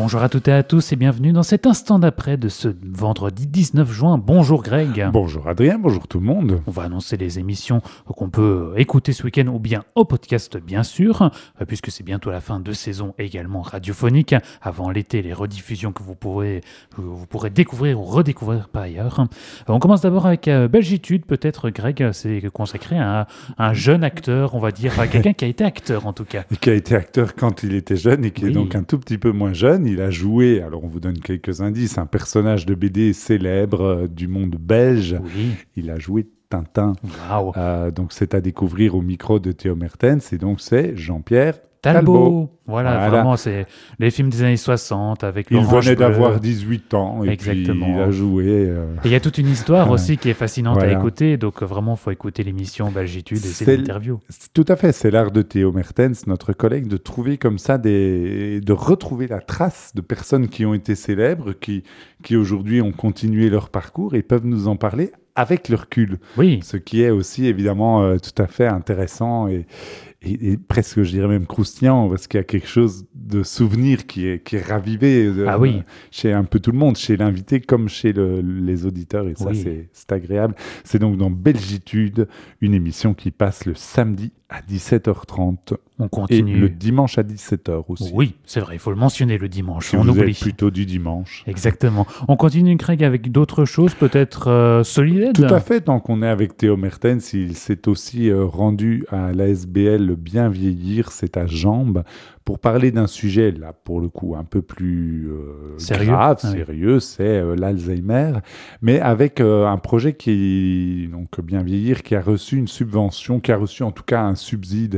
Bonjour à toutes et à tous et bienvenue dans cet instant d'après de ce vendredi 19 juin. Bonjour Greg. Bonjour Adrien, bonjour tout le monde. On va annoncer les émissions qu'on peut écouter ce week-end ou bien au podcast bien sûr, puisque c'est bientôt la fin de saison également radiophonique. Avant l'été, les rediffusions que vous pourrez découvrir ou redécouvrir par ailleurs. On commence d'abord avec Belgitude, peut-être Greg, c'est consacré à un jeune acteur, on va dire, à quelqu'un qui a été acteur en tout cas. Qui a été acteur quand il était jeune et qui est donc un tout petit peu moins jeune. Il a joué, alors on vous donne quelques indices, un personnage de BD célèbre du monde belge. Oui. Il a joué Tintin. Wow. Donc c'est à découvrir au micro de Théo Mertens et donc c'est Jean-Pierre Talbot. Voilà, vraiment, c'est les films des années 60 avec Il l'Orange venait Bleu. d'avoir 18 ans et Exactement. puis il a joué. Et il y a toute une histoire aussi qui est fascinante Voilà. à écouter, donc vraiment, il faut écouter l'émission Belgitude et c'est l'interview. Tout à fait, c'est l'art de Théo Mertens, notre collègue, de trouver comme ça de retrouver la trace de personnes qui ont été célèbres, qui aujourd'hui ont continué leur parcours et peuvent nous en parler avec le recul. Oui. Ce qui est aussi évidemment tout à fait intéressant et presque, je dirais même croustillant, parce qu'il y a quelque chose de souvenir qui est ravivé chez un peu tout le monde, chez l'invité comme chez les auditeurs, et ça c'est agréable. C'est donc dans Belgitude, une émission qui passe le samedi à 17h30. On continue. Et le dimanche à 17h aussi. Oui, c'est vrai, il faut le mentionner le dimanche. Si on vous oublie. êtes plutôt du dimanche. Exactement. On continue, Craig, avec d'autres choses, peut-être solides. Tout à fait, tant qu'on est avec Théo Mertens, il s'est aussi rendu à l'ASBL Bien Vieillir, c'est à Jambes, pour parler d'un sujet, là, pour le coup, un peu plus grave, sérieux, c'est l'Alzheimer, mais avec un projet donc Bien Vieillir, qui a reçu une subvention, qui a reçu en tout cas un subside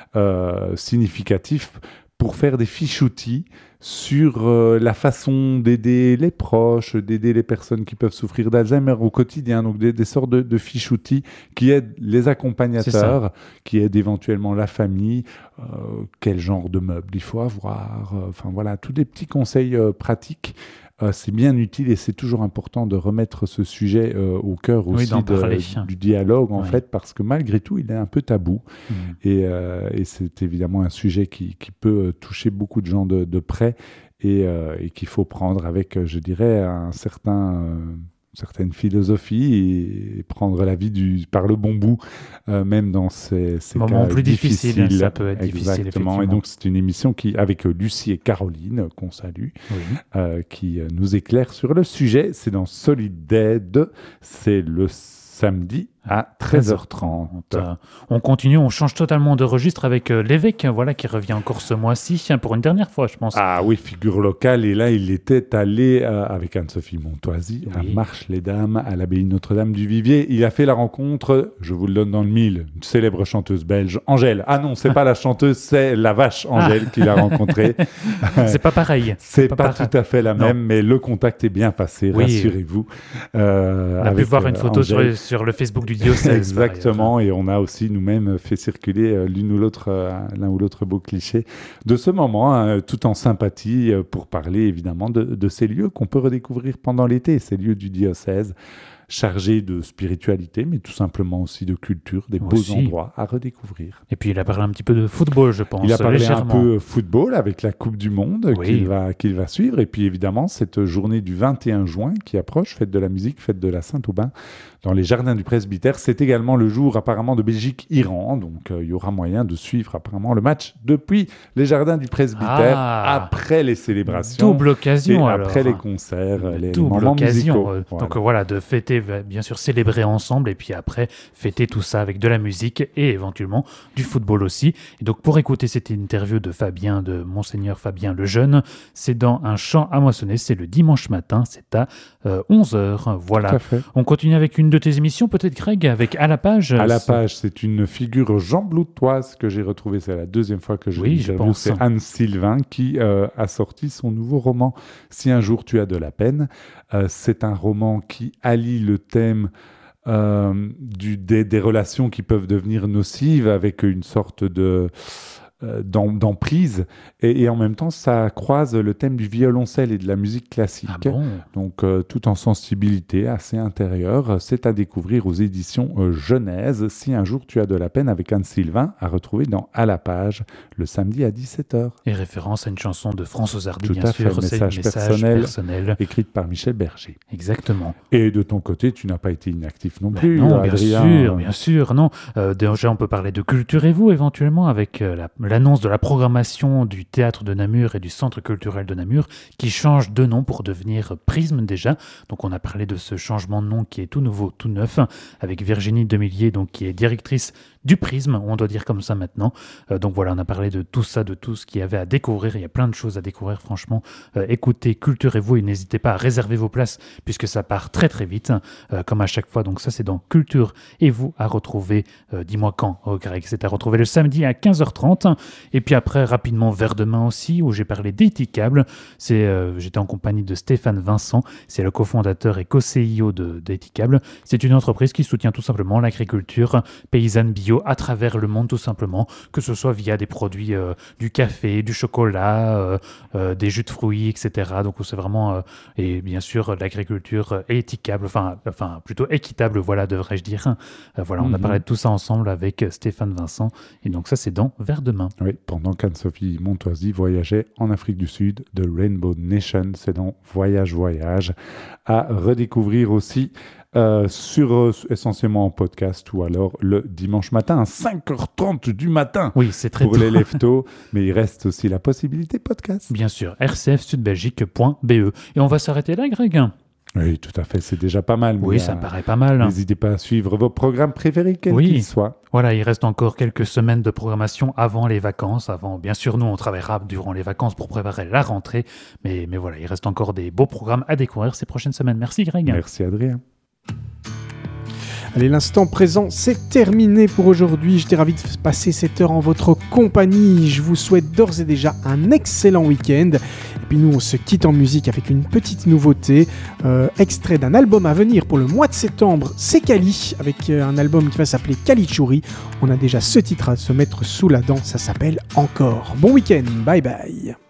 significatif pour faire des fiches-outils sur la façon d'aider les proches, d'aider les personnes qui peuvent souffrir d'Alzheimer au quotidien. Donc des sortes de fiches-outils qui aident les accompagnateurs, qui aident éventuellement la famille, quel genre de meubles il faut avoir, enfin voilà, tous des petits conseils pratiques. C'est bien utile et c'est toujours important de remettre ce sujet au cœur aussi du dialogue en fait, parce que malgré tout il est un peu tabou et c'est évidemment un sujet qui peut toucher beaucoup de gens de près et qu'il faut prendre avec, je dirais, certaine philosophie et prendre la vie par le bon bout, même dans ces moments cas plus difficiles. Ça peut être difficile, effectivement. Et donc c'est une émission avec Lucie et Caroline, qu'on salue, qui nous éclaire sur le sujet. C'est dans Solid Dead, c'est le samedi à 13h30. On continue, on change totalement de registre avec l'évêque, qui revient encore ce mois-ci, pour une dernière fois, je pense. Ah oui, figure locale. Et là, il était allé avec Anne-Sophie Montoisy à Marche-les-Dames, à l'abbaye Notre-Dame du Vivier. Il a fait la rencontre, je vous le donne dans le mille, une célèbre chanteuse belge, Angèle. Ah non, c'est pas la chanteuse, c'est la vache Angèle qu'il a rencontrée. C'est pas pareil. C'est pas tout à fait la même, mais le contact est bien passé, rassurez-vous. On a pu voir une photo sur le Facebook du diocèse. Exactement, et on a aussi nous-mêmes fait circuler l'un ou l'autre beau cliché de ce moment, tout en sympathie, pour parler évidemment de ces lieux qu'on peut redécouvrir pendant l'été, ces lieux du diocèse chargés de spiritualité, mais tout simplement aussi de culture, des beaux endroits à redécouvrir. Et puis il a parlé un petit peu de football, je pense. Il a parlé un peu football avec la Coupe du Monde qu'il va suivre, et puis évidemment cette journée du 21 juin qui approche, fête de la musique, fête de la Saint-Aubin, dans les jardins du presbytère. C'est également le jour apparemment de Belgique-Iran, donc il y aura moyen de suivre apparemment le match depuis les jardins du presbytère, après les célébrations. Double occasion alors. Après les concerts, les double moments occasion. musicaux. Donc voilà, de fêter, bien sûr, célébrer ensemble, et puis après, fêter tout ça avec de la musique et éventuellement du football aussi. Et donc pour écouter cette interview de Monseigneur Fabien Lejeune, c'est dans Un champ à moissonner, c'est le dimanche matin, c'est à 11h. Voilà. On continue avec une de tes émissions, peut-être Greg, avec À la page. À la page, c'est une figure jean-bloutoise que j'ai retrouvée, c'est la deuxième fois que je l'interviewe, c'est Anne Sylvain qui a sorti son nouveau roman Si un jour tu as de la peine. C'est un roman qui allie le thème des relations qui peuvent devenir nocives avec une sorte de d'emprise, et en même temps ça croise le thème du violoncelle et de la musique classique. Ah bon? Donc tout en sensibilité assez intérieure. C'est à découvrir aux éditions Genèse, si un jour tu as de la peine, avec Anne-Sylvain, à retrouver dans À la page le samedi à 17h. Et référence à une chanson de François Hardy, Tout bien à fait, sûr, c'est message personnel. Écrite par Michel Berger. Exactement. Et de ton côté, tu n'as pas été inactif non plus, Non, Adrien. bien sûr, non. Déjà, on peut parler de Culturez-vous éventuellement avec l'annonce de la programmation du Théâtre de Namur et du Centre culturel de Namur qui change de nom pour devenir Prisme déjà. Donc, on a parlé de ce changement de nom qui est tout nouveau, tout neuf, avec Virginie Demillier, donc, qui est directrice du Prisme, on doit dire comme ça maintenant. Donc voilà, on a parlé de tout ça, de tout ce qu'il y avait à découvrir. Il y a plein de choses à découvrir, franchement. Écoutez, Culturez-vous et n'hésitez pas à réserver vos places puisque ça part très très vite, comme à chaque fois. Donc ça, c'est dans Culture et vous à retrouver, dis-moi quand, Greg, c'est à retrouver le samedi à 15h30. Et puis après, rapidement, vers demain aussi, où j'ai parlé d'Etikable. J'étais en compagnie de Stéphane Vincent, c'est le cofondateur et co-CEO d'Etikable. C'est une entreprise qui soutient tout simplement l'agriculture paysanne bio à travers le monde tout simplement, que ce soit via des produits du café, du chocolat, des jus de fruits, etc. Donc c'est vraiment, et bien sûr l'agriculture éthiquable, enfin plutôt équitable, voilà, devrais-je dire. Voilà, on a parlé de tout ça ensemble avec Stéphane Vincent, et donc ça c'est dans Vers demain. Oui, pendant qu'Anne-Sophie Montoisy voyageait en Afrique du Sud, de Rainbow Nation, c'est dans Voyage à redécouvrir aussi essentiellement en podcast ou alors le dimanche matin à 5h30 du matin. Oui, c'est très pour les lève-tôt, mais il reste aussi la possibilité podcast. Bien sûr, rcfsudbelgique.be. Et on va s'arrêter là, Greg. Oui, tout à fait, c'est déjà pas mal. Oui, ça me paraît pas mal. N'hésitez pas à suivre vos programmes préférés, quels qu'ils soient. Voilà, il reste encore quelques semaines de programmation avant les vacances. Bien sûr, nous, on travaillera durant les vacances pour préparer la rentrée. Mais voilà, il reste encore des beaux programmes à découvrir ces prochaines semaines. Merci, Greg. Merci, Adrien. Allez, l'instant présent, c'est terminé pour aujourd'hui. J'étais ravi de passer cette heure en votre compagnie. Je vous souhaite d'ores et déjà un excellent week-end. Et puis nous, on se quitte en musique avec une petite nouveauté. Extrait d'un album à venir pour le mois de septembre, c'est Kali, avec un album qui va s'appeler Kalichuri. On a déjà ce titre à se mettre sous la dent, ça s'appelle Encore. Bon week-end, bye bye.